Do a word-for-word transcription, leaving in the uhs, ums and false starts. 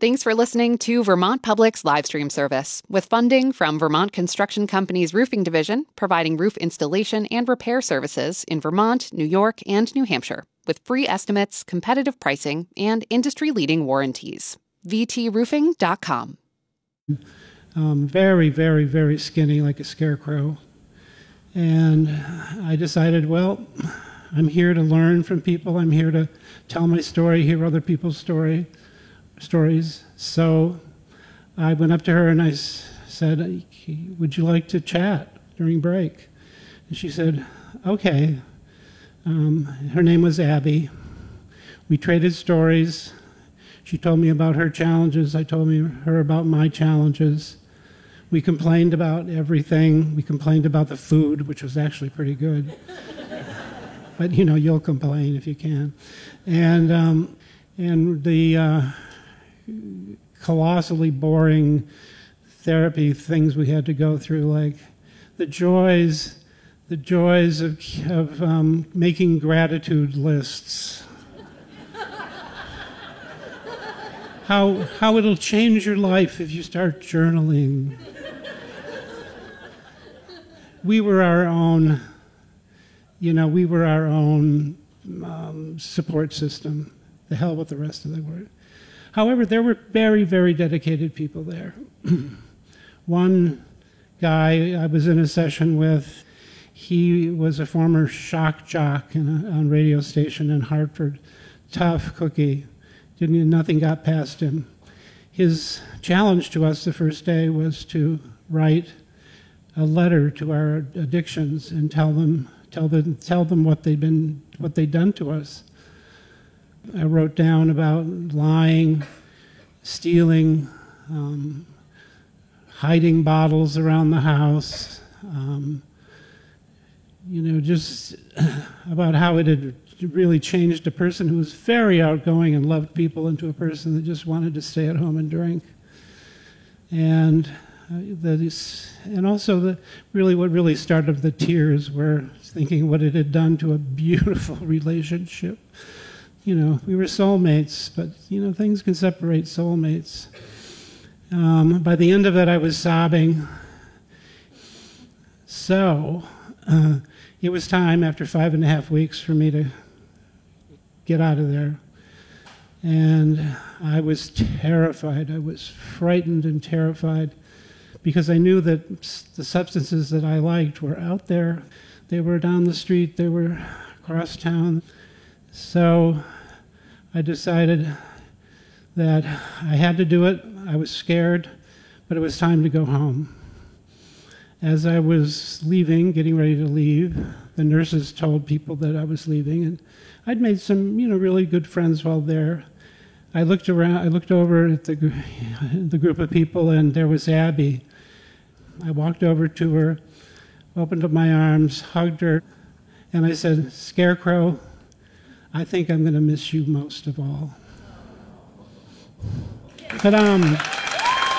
Thanks for listening to Vermont Public's live stream service, with funding from Vermont Construction Company's Roofing Division, providing roof installation and repair services in Vermont, New York, and New Hampshire, with free estimates, competitive pricing, and industry-leading warranties. v t roofing dot com. Um, very, very, very skinny, like a scarecrow. And I decided, well, I'm here to learn from people. I'm here to tell my story, hear other people's story, stories. So I went up to her and I s- said, would you like to chat during break? And she said, okay. Um, her name was Abby. We traded stories. She told me about her challenges. I told me her about my challenges. We complained about everything. We complained about the food, which was actually pretty good. But, you know, you'll complain if you can. And um, and the uh, colossally boring therapy things we had to go through, like the joys, the joys of, of um, making gratitude lists. How how it'll change your life if you start journaling. We were our own, you know, we were our own um, support system. The hell with the rest of the world. However, there were very, very dedicated people there. One guy I was in a session with, he was a former shock jock in a on radio station in Hartford. Tough cookie. Didn't, nothing got past him. His challenge to us the first day was to write a letter to our addictions and tell them, tell them, tell them what they'd been, what they'd done to us. I wrote down about lying, stealing, um, hiding bottles around the house, um, you know, just about how it had really changed a person who was very outgoing and loved people into a person that just wanted to stay at home and drink. And uh, that is, and also the really what really started the tears were thinking what it had done to a beautiful relationship. You know, we were soulmates, but you know, things can separate soulmates. Um, by the end of it, I was sobbing. So uh, it was time after five and a half weeks for me to get out of there. And I was terrified. I was frightened and terrified because I knew that the substances that I liked were out there. They were down the street. They were across town. So I decided that I had to do it. I was scared, but it was time to go home. As I was leaving, getting ready to leave, the nurses told people that I was leaving, and I'd made some, you know, really good friends while there. I looked around. I looked over at the the group of people, and there was Abby. I walked over to her, opened up my arms, hugged her, and I said, "Scarecrow, I think I'm going to miss you most of all." But um.